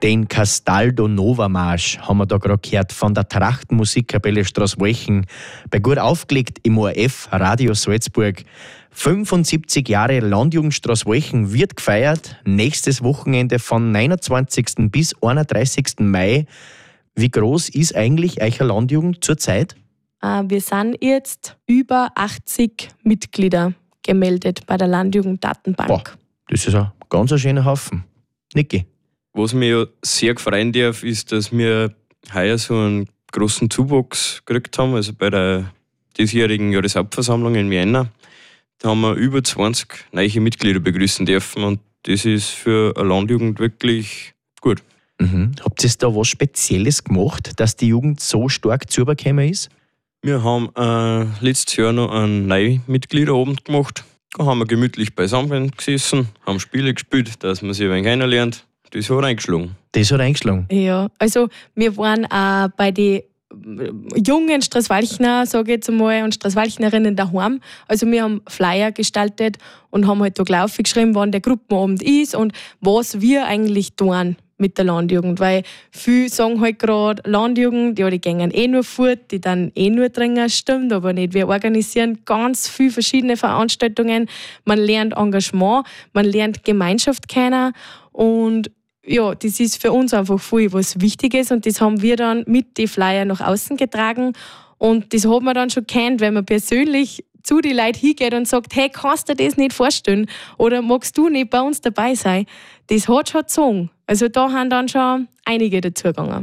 Den Castaldo Nova Marsch haben wir da gerade gehört von der Trachtenmusikkapelle Straßwalchen. Bei gut aufgelegt im ORF Radio Salzburg. 75 Jahre Landjugend Straßwalchen wird gefeiert. Nächstes Wochenende von 29. bis 31. Mai. Wie groß ist eigentlich eure Landjugend zurzeit? Wir sind jetzt über 80 Mitglieder gemeldet bei der Landjugenddatenbank. Boah, das ist ein ganz schöner Haufen. Niki? Was mich ja sehr freuen darf, ist, dass wir heuer so einen großen Zuwachs gekriegt haben. Also bei der diesjährigen Jahreshauptversammlung in Vienna. Da haben wir über 20 neue Mitglieder begrüßen dürfen und das ist für eine Landjugend wirklich gut. Habt ihr da was Spezielles gemacht, dass die Jugend so stark zugekommen ist? Wir haben letztes Jahr noch einen neuen Mitgliederabend gemacht. Da haben wir gemütlich beisammen gesessen, haben Spiele gespielt, dass man sich ein wenig kennenlernt. Das hat eingeschlagen. Das hat eingeschlagen? Ja, also wir waren auch bei den jungen Straßwalchner, sage ich jetzt einmal, und Straßwalchnerinnen daheim. Also wir haben Flyer gestaltet und haben halt da gleich geschrieben, wann der Gruppenabend ist und was wir eigentlich tun mit der Landjugend. Weil viele sagen halt gerade, Landjugend, ja, die gehen nur fort, die dann nur dringend, stimmt aber nicht. Wir organisieren ganz viele verschiedene Veranstaltungen. Man lernt Engagement, man lernt Gemeinschaft kennen und ja, das ist für uns einfach viel was Wichtiges und das haben wir dann mit den Flyer nach außen getragen und das hat man dann schon kennt, wenn man persönlich zu den Leuten hingeht und sagt, hey, kannst du dir das nicht vorstellen oder magst du nicht bei uns dabei sein? Das hat schon gezogen. Also da haben dann schon einige dazugegangen.